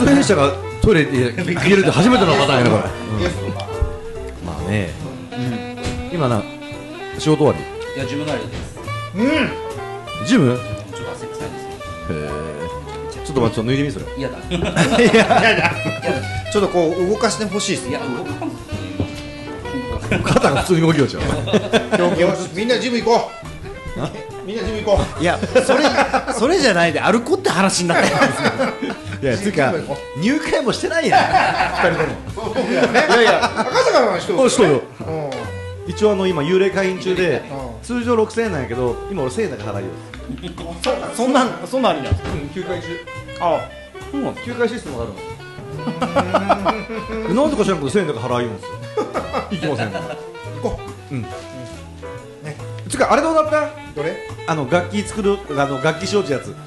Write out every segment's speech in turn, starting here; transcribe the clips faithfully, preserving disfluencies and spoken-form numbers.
出演者がトイレで入れるって初めてのパターンやなこれ、まあね、今な仕事終わり。 いや、ジム帰りです。 ジム？ ちょっと汗臭いですね。 へえ。ちょっと待って、脱いでみそれ。 嫌だ。 いやいやちょっとこう動かしてほしいです。 いや、動かんの。 肩が普通に動きよっちゃう。 みんなジム行こう。みんなジム行こう。 いやそれそれじゃないで歩こうって話になってるんですよ。 いや、つうか入会もしてないやん。二人とも。 いやいや赤坂の人。 そうそうよ。 うん一応あの今幽霊会員中で通常ろくせんえんなんやけど、今俺せんえんだけ払いよ。 そんなんそんなんありなんですか。 うん、休会中。 あうん、休会システムがあるの。なんとか知らんけどせんえんだけ払いよんすよ。行きません。 行こうん。つうかあれどうなった？ う。どれ？ あの楽器作るあの楽器承知やつ。 も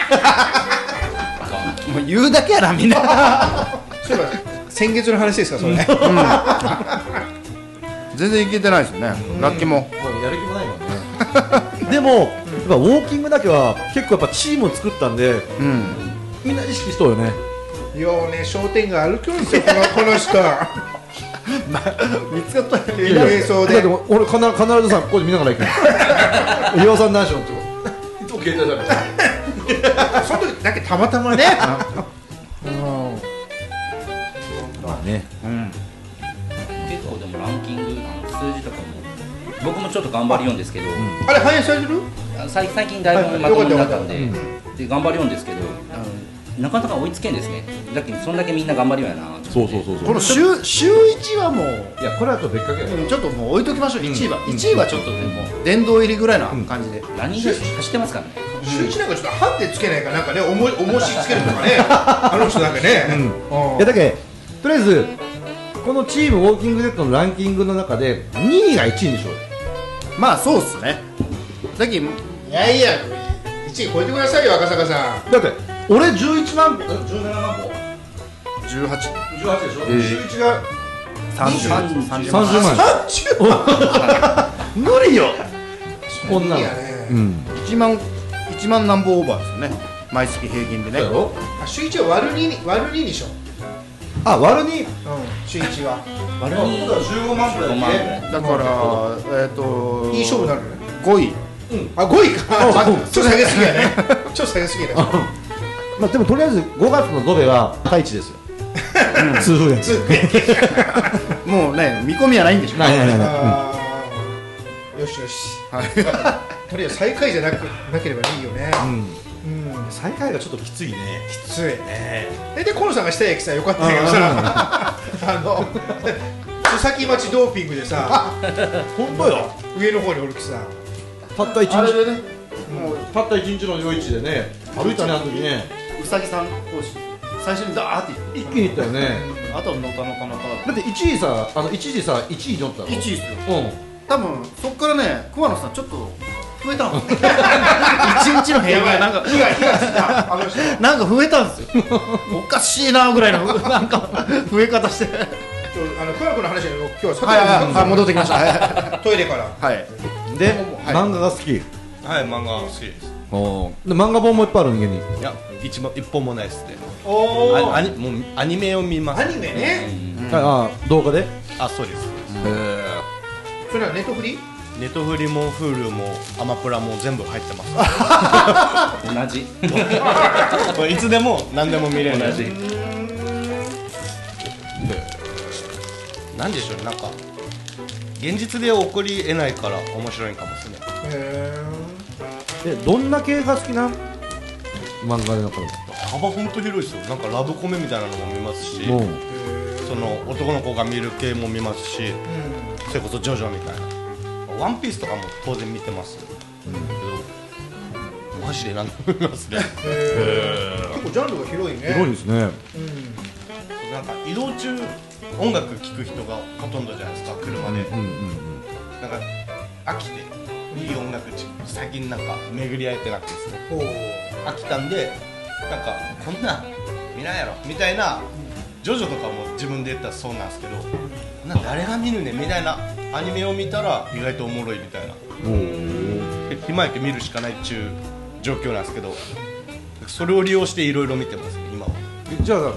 う言うだけやなみんな。 そういえば先月の話ですかそれ。 全然いけてないですよね。楽器も。 もうやる気もないもんね。でもやっぱウォーキングだけは結構やっぱチームを作ったんで、 うん。 みんな意識しとうよね。 ようね商店街歩きよるんですよこのこの人。 見つかったよ。 映像でだって。俺必ず必ずさここで見ながら行くの。岩尾さん何しようっていつも携帯だから。 その時だけたまたまね。 まあね。 結構でもランキング、あの数字とかも僕もちょっと頑張りようんですけど、 あれ反映されてる？ 最最近だいぶまともになったんで、 うんで頑張りようんですけど、あのなかなか追いつけんですね。だけどそんだけみんな頑張りようやな。 そうそうそうそう。 この週週一はもういやこれはちょっと別格やから。 ちょっともう置いときましょう。 うん一位はうん一位はちょっとでも殿堂入りぐらいな感じで。 ランニング走ってますからね。 週一なんかちょっとハンデつけないかなんかねおもおもしつけるとかね。あの人なんかね。うんいやだけとりあえずこのチームウォーキングデッドのランキングの中でにいがいちいにしようよ。 まあそうっすね。だけどいやいやいちい超えてくださいよ赤坂さん。 だって俺じゅういちまん歩じゅうななまん歩じゅうはち、 じゅうはちでしょ、 えー週いちがさんじゅう、 さんじゅうさんじゅうさんじゅうまん無理よこんなの。 いやねうん一万一万何本オーバーですよね。毎月平均でね。 だろ。 あ週一は割るにに割るににしよう。 あ割るにうん週一は割るにじゅうごまんくらいごまんぐらい。 だからえっといい勝負になるね。 ごい。 あごいか。 あちょっと下げすぎやね。ちょっと下げすぎやね。 まあでもとりあえずごがつのドベは高市ですよ。痛風やつ。 もうね見込みはないんでしょ。 ないないないない。 あーよしよし。とりあえず最下位じゃなくなければいいよね。 うん。 うん最下位がちょっときついね。 きついね。えで河野さんが下へ来たらよかったんだけどさ、あの須崎町ドーピングでさ、 本当よ。 上の方におるきさ、 たった一日あれでね、 もうたった一日の夜市でね、歩いたねあの時ね、 うさぎさん講師最初にダーって一気にいったよね。 あとのたのたのた。 だって一位さ、あの一時さ一位に乗ったの。 いちいっすよ。 うん。 多分そっからね桑野さんちょっと増えたの。一日の平均がなんか火が火がついたあの人。 なんか増えたんですよ。おかしいなぐらいのなんか増え方して。 ちょあのクラブの話で今日は外はいはいにはい戻ってきました。はトイレから。 い。 で、 はい漫画が好き。 はい、漫画好きです。 おで漫画本もいっぱいある人間に。 いや、一も一本もないですね。 おあアニもうアニメを見ます。 アニメね。 ああ動画で。 あ、そうです。 それはネットフリ？ ネットフリも Hulu もアマプラも全部入ってます。 同じ。 これいつでも何でも見れる。 同じ。 なんでしょう、なんか現実で起こり得ないから面白いかもしれない。 へえどんな系が好きな？漫画の中で。 幅本当広いですよ。なんかラブコメみたいなのも見ますし、 もうその男の子が見る系も見ますし、それこそジョジョみたいな。ワンピースとかも当然見てますけど、マジで何でも見ますね。 え。結構ジャンルが広いね。 広いですね。 うん。 なんか移動中音楽聴く人がほとんどじゃないですか、車で。 うんうんうん。 なんか飽きていい音楽最近なんか巡り合えてなくてですね、 ほう。 飽きたんでなんかこんなん見ないやろみたいな、ジョジョとかも自分で言ったらそうなんですけど、なん誰が見るねみたいなアニメを見たら意外とおもろいみたいな、で暇やけ見るしかないっちゅう状況なんですけど、それを利用していろいろ見てますね今は。 じゃあ